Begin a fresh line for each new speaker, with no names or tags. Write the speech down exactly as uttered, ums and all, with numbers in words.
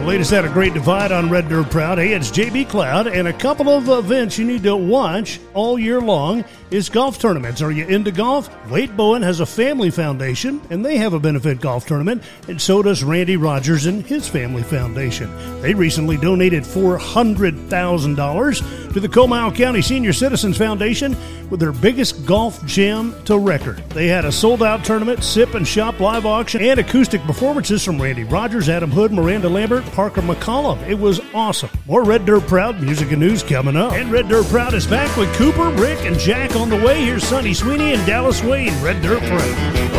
Latest at a Great Divide on Red Dirt Proud. Hey, it's J B Cloud, and a couple of events you need to watch all year long is golf tournaments. Are you into golf? Wade Bowen has a family foundation, and they have a benefit golf tournament, and so does Randy Rogers and his family foundation. They recently donated four hundred thousand dollars to the Comal County Senior Citizens Foundation with their biggest golf jam to record. They had a sold-out tournament, sip and shop live auction, and acoustic performances from Randy Rogers, Adam Hood, Miranda Lambert, Parker McCollum. It was awesome. More Red Dirt Proud music and news coming up. And Red Dirt Proud is back with Cooper, Rick, and Jack on the way. Here's Sonny Sweeney and Dallas Wayne. Red Dirt Proud.